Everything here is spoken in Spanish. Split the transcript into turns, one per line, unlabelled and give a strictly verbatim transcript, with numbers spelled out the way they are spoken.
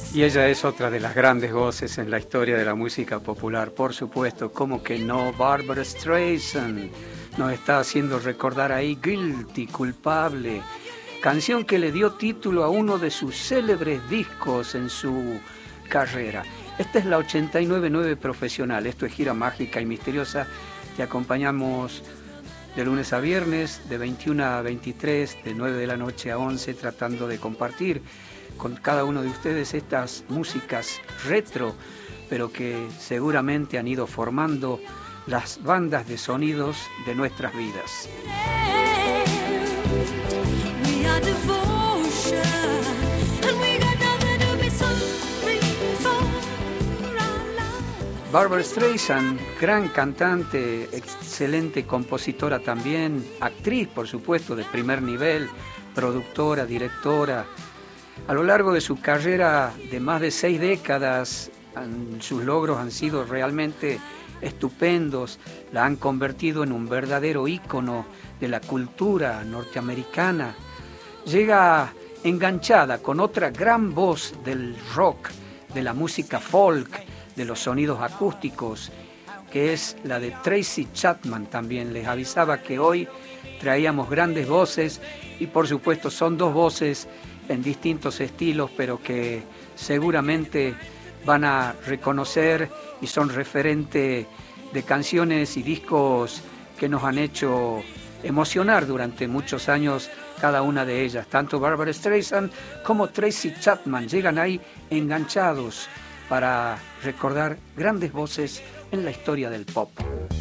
Y ella es otra de las grandes voces en la historia de la música popular, por supuesto, como que no, Barbra Streisand nos está haciendo recordar ahí Guilty, Culpable, canción que le dio título a uno de sus célebres discos en su carrera. Esta es la ochenta y nueve punto nueve Profesional, esto es Gira Mágica y Misteriosa, te acompañamos de lunes a viernes, de veintiuno a veintitrés, de nueve de la noche a once, tratando de compartir con cada uno de ustedes estas músicas retro, pero que seguramente han ido formando las bandas de sonidos de nuestras vidas. Barbra Streisand, gran cantante, excelente compositora también, actriz por supuesto de primer nivel, productora, directora. A lo largo de su carrera de más de seis décadas, sus logros han sido realmente estupendos, la han convertido en un verdadero ícono de la cultura norteamericana. Llega enganchada con otra gran voz del rock, de la música folk, de los sonidos acústicos, que es la de Tracy Chapman también. Les avisaba que hoy traíamos grandes voces y por supuesto son dos voces en distintos estilos, pero que seguramente van a reconocer y son referente de canciones y discos que nos han hecho emocionar durante muchos años cada una de ellas. Tanto Barbra Streisand como Tracy Chapman llegan ahí enganchados para recordar grandes voces en la historia del pop.